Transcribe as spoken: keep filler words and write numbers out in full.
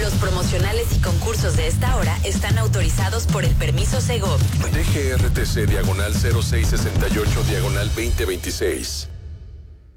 Los promocionales y concursos de esta hora están autorizados por el permiso Segov. D G R T C diagonal cero seis sesenta y ocho diagonal veinte veintiséis.